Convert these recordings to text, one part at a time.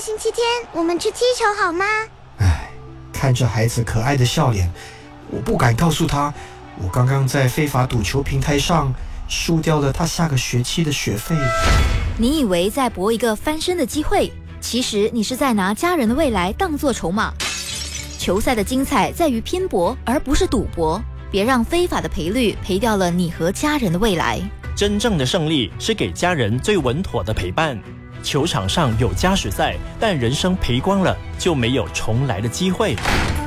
星期天我们去踢球好吗？ 看着孩子可爱的笑脸，我不敢告诉他，我刚刚在非法赌球平台上输掉了他下个学期的学费。 你以为在搏一个翻身的机会，其实你是在拿家人的未来当作筹码。球赛的精彩在于拼搏，而不是赌博。别让非法的赔率赔掉了你和家人的未来。 真正的胜利是给家人最稳妥的陪伴。球场上有加时赛，但人生赔光了就没有重来的机会。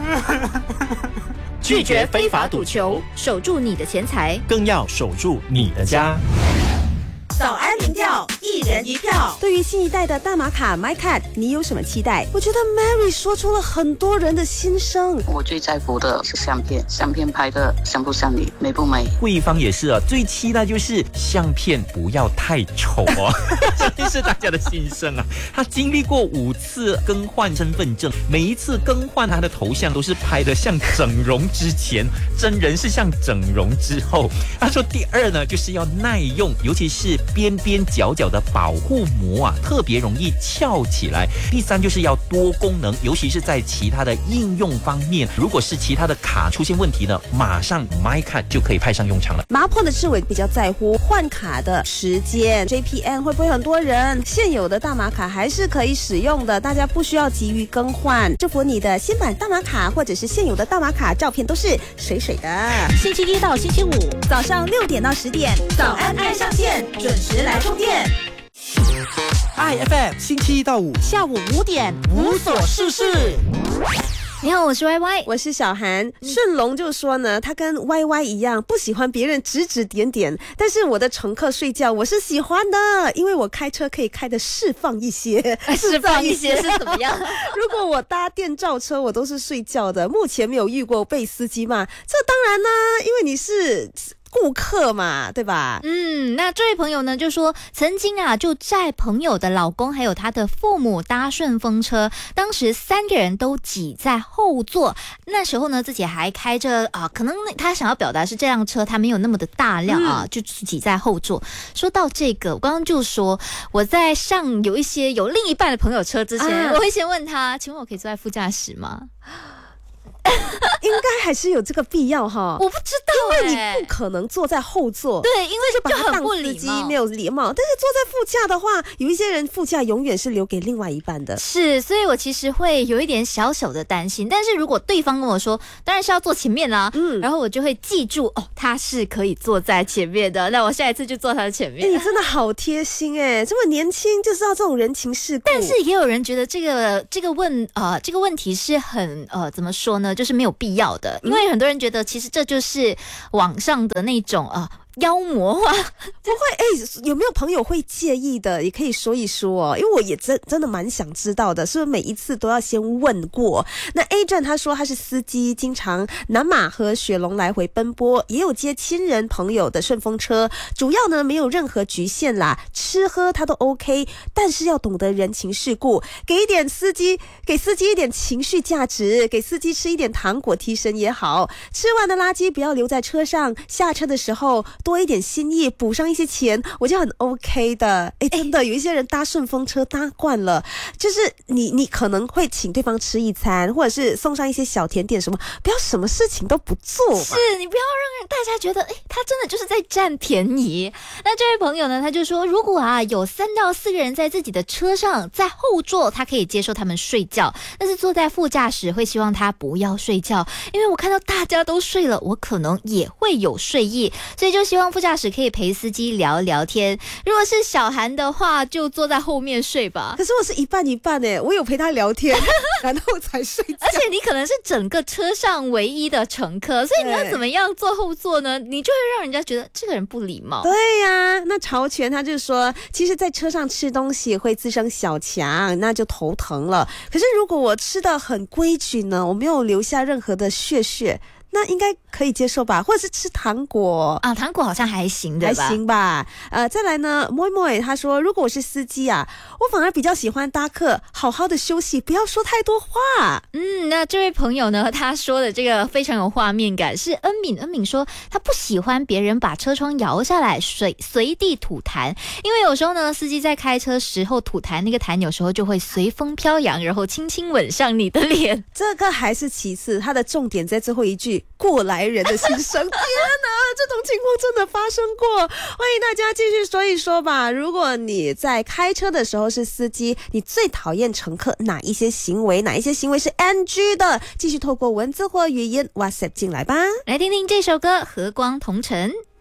拒绝非法赌球，守住你的钱财， 更要守住你的家。 早安民调，一人一票。对于新一代的大马卡 MyCard， 你有什么期待？我觉得 Mary 说出了很多人的心声。 我最在乎的是相片，相片拍的像不像你，美不美？ 贵方也是最期待就是相片不要太丑这是大家的心声啊。他经历过5次更换身份证，每一次更换他的头像都是拍得像整容之前，真人是像整容之后。他说第二呢，就是要耐用，尤其是边边角角的保护膜特别容易翘起来。第三就是要多功能，尤其是在其他的应用方面，如果是其他的卡出现问题呢，马上 MyCard 就可以派上用场了。 麻坡的志伟比较在乎换卡的时间 ，JPN 会不会很多人？现有的大马卡还是可以使用的，大家不需要急于更换。祝福你的新版大马卡或者是现有的大马卡照片都是水水的。 星期一到星期五早上6点到10点，早安爱上线，准时来充电。 IFM 星期一到五下午5点，无所事事。你好，我是 YY， 我是小韩。顺龙就说呢，他跟 YY 一样，不喜欢别人指指点点，但是我的乘客睡觉我是喜欢的，因为我开车可以开得释放一些。 释放一些是怎么样？ 如果我搭电召车，我都是睡觉的，目前没有遇过被司机骂。这当然呢，因为你是顾客嘛，对吧？ 那这位朋友呢就说，曾经就载朋友的老公还有他的父母搭顺风车，当时3个人都挤在后座，那时候呢自己还开着可能他想要表达是这辆车他没有那么的大量就挤在后座。说到这个，我刚刚就说我在上有另一半的朋友车之前，我会先问他，请问我可以坐在副驾驶吗？ 应该还是有这个必要哈， 我不知道， 因为你不可能坐在后座， 对，因为就很不礼貌，没有礼貌。但是坐在副驾的话，有一些人副驾永远是留给另外一半的， 是，所以我其实会有一点小小的担心。但是如果对方跟我说，当然是要坐前面啦，然后我就会记住他是可以坐在前面的，那我下一次就坐他的前面。 你真的好贴心这么年轻就知道这种人情世故。 但是也有人觉得这个问题是很怎么说呢？就是没有必要的，因为很多人觉得其实这就是网上的那种妖魔化。 不会有没有朋友会介意的，也可以说一说因为我也真的蛮想知道的，是不是每一次都要先问过。那 A 站他说他是司机，经常南马和雪隆来回奔波，也有接亲人朋友的顺风车，主要呢没有任何局限啦，吃喝他都 OK， 但是要懂得人情世故，给司机一点情绪价值，给司机吃一点糖果提神也好，吃完的垃圾不要留在车上，下车的时候多一点心意，补上一些钱，我就很 OK 的。真的有一些人搭顺风车搭惯了，就是你可能会请对方吃一餐，或者是送上一些小甜点什么，不要什么事情都不做嘛。 是，你不要让大家觉得他真的就是在占便宜。那这位朋友呢，他就说，如果有3到4个人在自己的车上，在后座他可以接受他们睡觉，但是坐在副驾驶会希望他不要睡觉，因为我看到大家都睡了，我可能也会有睡意，所以就希望副驾驶可以陪司机聊聊天。如果是小韩的话，就坐在后面睡吧。 可是我是一半一半我有陪他聊天然后才睡觉， 而且你可能是整个车上唯一的乘客，所以你要怎么样坐后座呢？你就会让人家觉得这个人不礼貌。 对呀，那曹全他就说，其实在车上吃东西会滋生小强，那就头疼了。可是如果我吃的很规矩呢，我没有留下任何的屑， 那应该可以接受吧？或者是吃糖果啊，糖果好像还行，对吧？ 还行吧。再来呢，Moy 他说，如果我是司机啊，我反而比较喜欢搭客，好好的休息，不要说太多话。 那这位朋友呢，他说的这个非常有画面感，是恩敏说他不喜欢别人把车窗摇下来随地吐痰，因为有时候呢，司机在开车时候吐痰，那个痰有时候就会随风飘扬，然后轻轻吻上你的脸。 这个还是其次，他的重点在最后一句，过来人的心声。天哪，这种情况真的发生过。欢迎大家继续说一说吧。如果你在开车的时候是司机，你最讨厌乘客哪一些行为是 NG 的？继续透过文字或语言 WhatsApp 进来吧。 来听听这首歌《和光同尘》。